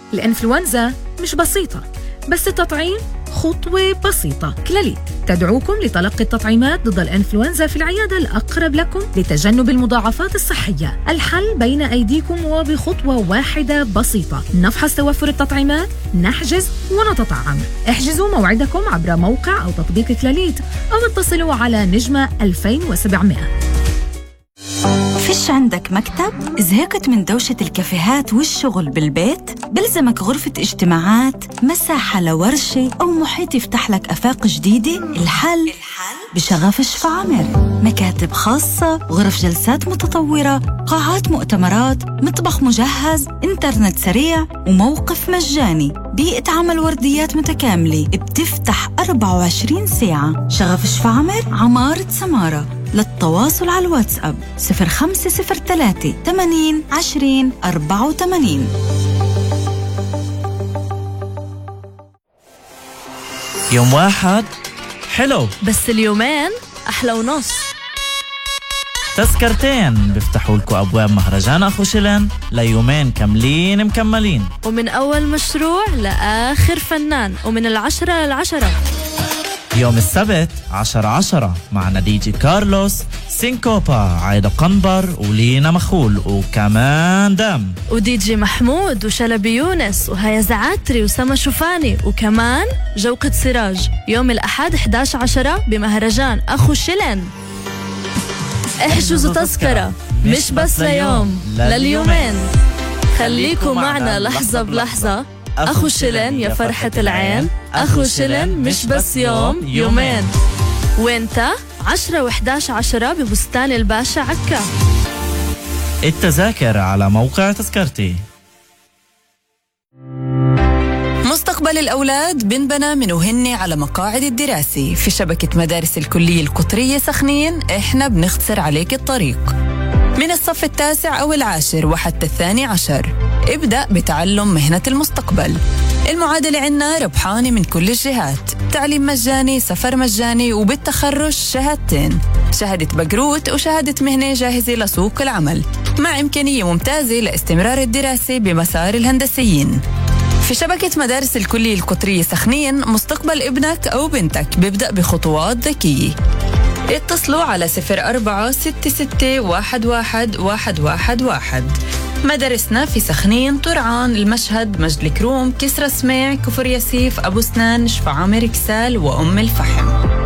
الإنفلونزا مش بسيطة، بس التطعيم خطوة بسيطة. كلاليت تدعوكم لتلقي التطعيمات ضد الإنفلونزا في العيادة الأقرب لكم لتجنب المضاعفات الصحية. الحل بين أيديكم وبخطوة واحدة بسيطة. نفحص توفر التطعيمات، نحجز ونتطعم. احجزوا موعدكم عبر موقع أو تطبيق كلاليت أو اتصلوا على نجمة 2700. فيش عندك مكتب؟ زهقت من دوشة الكافيهات والشغل بالبيت؟ بلزمك غرفة اجتماعات، مساحة لورشة أو محيط يفتح لك آفاق جديدة؟ الحل بشغف شفا عامر. مكاتب خاصة، غرف جلسات متطورة، قاعات مؤتمرات، مطبخ مجهز، انترنت سريع وموقف مجاني. بيئة عمل ورديات متكاملة بتفتح 24 ساعة. شغف شفا عامر، عمارة سمارة. للتواصل على الواتساب 0503 80 20 84. يوم واحد حلو، بس اليومين أحلى ونص. تذكرتين بيفتحوا لكم أبواب مهرجان أخو شلن ليومين كاملين مكملين، ومن أول مشروع لآخر فنان، ومن 10 للعشرة. يوم السبت 10/10 معنا دي جي كارلوس، سينكوبا، عايدة قنبر ولينا مخول وكمان دم، ودي جي محمود وشلبي يونس وهيا زعاتري وسما شوفاني وكمان جوقة سراج. يوم الأحد 11/10 بمهرجان أخو شلن. احجزوا تذكرة مش بس ليوم، لليومين. خليكم معنا لحظة بلحظة. أخو شلن يا فرحة العين، أخو شلن مش بس يوم، يومين. وانت 10 و11/10 ببستان الباشا عكا. التذاكر على موقع تذكرتي. مستقبل الأولاد بنبنى من وهن على مقاعد الدراسة. في شبكة مدارس الكلية القطرية سخنين إحنا بنختصر عليك الطريق من الصف 9 أو 10 وحتى 12. ابدأ بتعلم مهنة المستقبل. المعادلة عنا ربحانة من كل الجهات، تعليم مجاني، سفر مجاني، وبالتخرج شهادتين، شهادة بقروت وشهادة مهنة جاهزة لسوق العمل، مع إمكانية ممتازة لاستمرار الدراسة بمسار الهندسيين. في شبكة مدارس الكلية القطرية سخنين مستقبل ابنك أو بنتك بيبدأ بخطوات ذكية. اتصلوا على 0466611111. مدارسنا في سخنين، طرعان، المشهد، مجد الكروم، كسرى سميع، كفر ياسيف، أبو سنان، شفا عامر، كسال وأم الفحم.